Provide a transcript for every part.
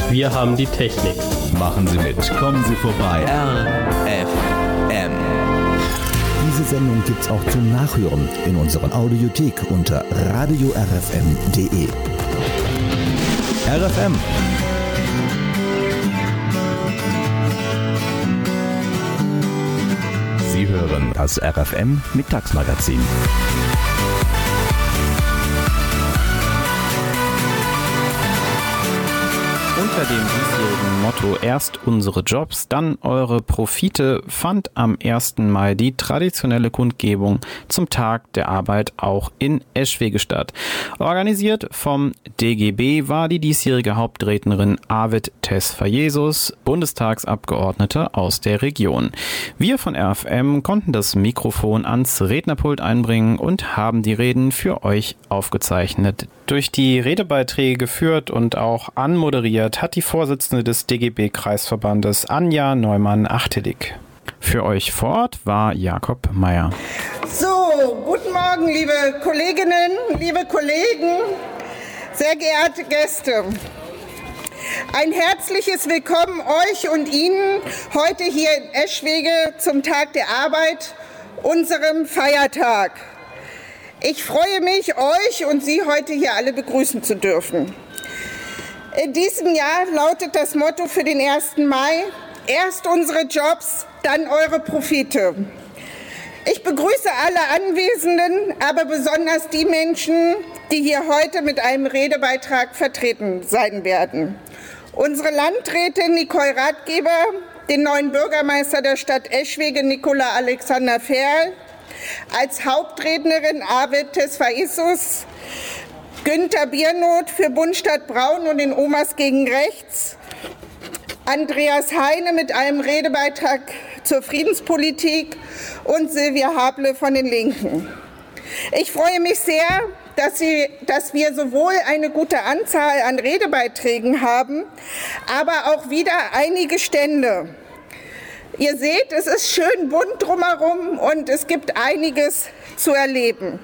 Wir haben die Technik. Machen Sie mit, kommen Sie vorbei. RFM. Diese Sendung gibt's auch zum Nachhören in unserer Audiothek unter radiorfm.de. RFM. Sie hören das RFM Mittagsmagazin. Unter dem diesjährigen Motto „Erst unsere Jobs, dann eure Profite" fand am 1. Mai die traditionelle Kundgebung zum Tag der Arbeit auch in Eschwege statt. Organisiert vom DGB war die diesjährige Hauptrednerin Arvid Tesfayesus, Bundestagsabgeordnete aus der Region. Wir von RFM konnten das Mikrofon ans Rednerpult einbringen und haben die Reden für euch aufgezeichnet. Durch die Redebeiträge geführt und auch anmoderiert hat die Vorsitzende des DGB-Kreisverbandes Anja Neumann-Achtelig. Für euch vor Ort war Jakob Meyer. So, guten Morgen, liebe Kolleginnen, liebe Kollegen, sehr geehrte Gäste. Ein herzliches Willkommen euch und Ihnen heute hier in Eschwege zum Tag der Arbeit, unserem Feiertag. Ich freue mich, euch und Sie heute hier alle begrüßen zu dürfen. In diesem Jahr lautet das Motto für den 1. Mai: Erst unsere Jobs, dann eure Profite. Ich begrüße alle Anwesenden, aber besonders die Menschen, die hier heute mit einem Redebeitrag vertreten sein werden. Unsere Landrätin Nicole Ratgeber, den neuen Bürgermeister der Stadt Eschwege, Nicola Alexander Ferl, als Hauptrednerin Arvid Tesfayesus, Günther Biernoth für Bund Stadt Braun und den Omas gegen Rechts, Andreas Heine mit einem Redebeitrag zur Friedenspolitik und Silvia Hable von den Linken. Ich freue mich sehr, dass wir sowohl eine gute Anzahl an Redebeiträgen haben, aber auch wieder einige Stände. Ihr seht, es ist schön bunt drumherum und es gibt einiges zu erleben.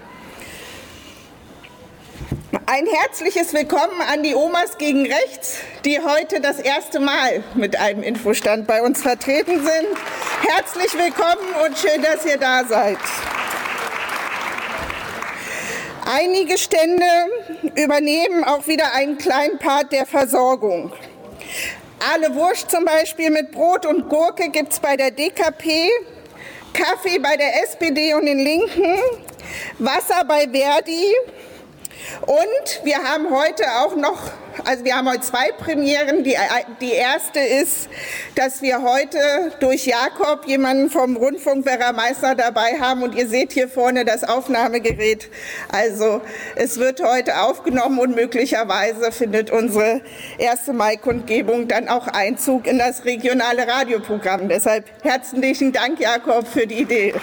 Ein herzliches Willkommen an die Omas gegen Rechts, die heute das erste Mal mit einem Infostand bei uns vertreten sind. Herzlich willkommen und schön, dass ihr da seid. Einige Stände übernehmen auch wieder einen kleinen Part der Versorgung. Ahle Wurst zum Beispiel mit Brot und Gurke gibt es bei der DKP, Kaffee bei der SPD und den Linken, Wasser bei Verdi und wir haben heute auch noch, wir haben heute zwei Premieren. Die erste ist, dass wir heute durch Jakob jemanden vom Rundfunk Werra-Meißner dabei haben und ihr seht hier vorne das Aufnahmegerät. Also es wird heute aufgenommen und möglicherweise findet unsere 1. Mai-Kundgebung dann auch Einzug in das regionale Radioprogramm. Deshalb herzlichen Dank, Jakob, für die Idee.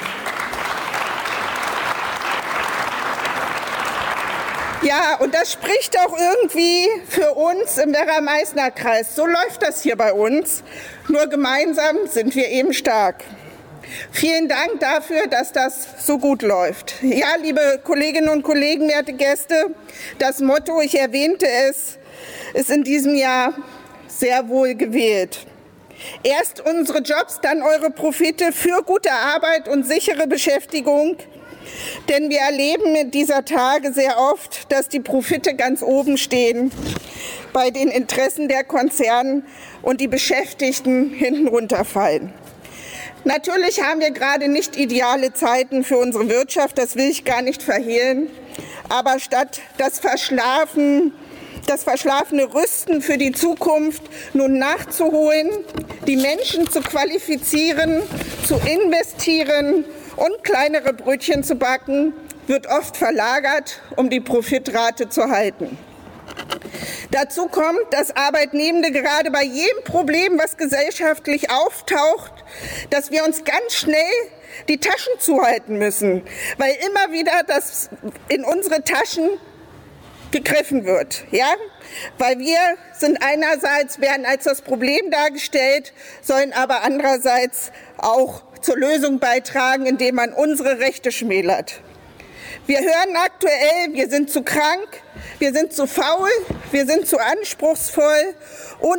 Ja, und das spricht auch irgendwie für uns im Werra-Meißner-Kreis. So läuft das hier bei uns. Nur gemeinsam sind wir eben stark. Vielen Dank dafür, dass das so gut läuft. Ja, liebe Kolleginnen und Kollegen, werte Gäste, das Motto, ich erwähnte es, ist in diesem Jahr sehr wohl gewählt. Erst unsere Jobs, dann eure Profite für gute Arbeit und sichere Beschäftigung. Denn wir erleben in dieser Tage sehr oft, dass die Profite ganz oben stehen bei den Interessen der Konzerne und die Beschäftigten hinten runterfallen. Natürlich haben wir gerade nicht ideale Zeiten für unsere Wirtschaft, das will ich gar nicht verhehlen. Aber statt das verschlafene Rüsten für die Zukunft nun nachzuholen, die Menschen zu qualifizieren, zu investieren und kleinere Brötchen zu backen, wird oft verlagert, um die Profitrate zu halten. Dazu kommt, dass Arbeitnehmende gerade bei jedem Problem, was gesellschaftlich auftaucht, dass wir uns ganz schnell die Taschen zuhalten müssen, weil immer wieder das in unsere Taschen gegriffen wird, ja? Weil wir werden als das Problem dargestellt, sollen aber andererseits auch zur Lösung beitragen, indem man unsere Rechte schmälert. Wir hören aktuell, wir sind zu krank, wir sind zu faul, wir sind zu anspruchsvoll und